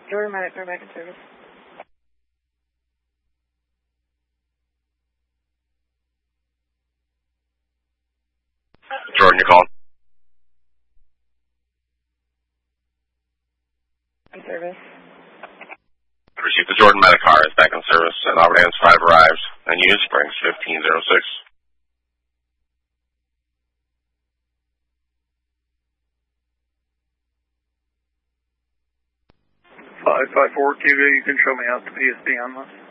Jordan Medic, back in service. Jordan, you called? In service. Received the Jordan Medic car is back in service, and Albert Hands 5 arrives, and Union Springs 1506. 554 QV, you can show me out to PSP on this.